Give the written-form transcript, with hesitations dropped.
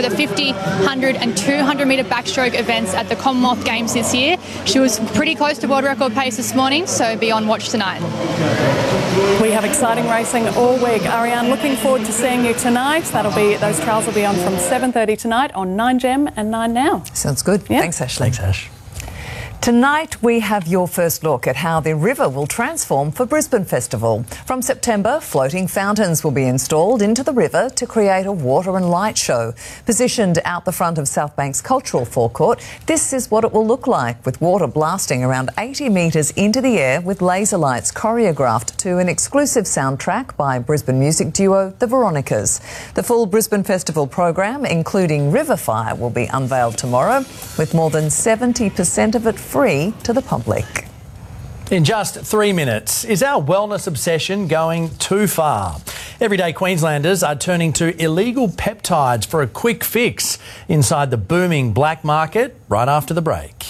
for the 50, 100 and 200 metre backstroke events at the Commonwealth Games this year. She was pretty close to world record pace this morning, so be on watch tonight. We have exciting racing all week. Ariane, looking forward to seeing you tonight. Those trials will be on from 7:30 tonight on 9Gem and 9Now. Sounds good. Yeah. Thanks, Ashley. Thanks, Ash. Tonight we have your first look at how the river will transform for Brisbane Festival. From September, floating fountains will be installed into the river to create a water and light show. Positioned out the front of South Bank's Cultural Forecourt, this is what it will look like, with water blasting around 80 metres into the air with laser lights choreographed to an exclusive soundtrack by Brisbane music duo The Veronicas. The full Brisbane Festival program, including River Fire, will be unveiled tomorrow, with more than 70% of it free to the public. In just 3 minutes, is our wellness obsession going too far? Everyday Queenslanders are turning to illegal peptides for a quick fix inside the booming black market right after the break.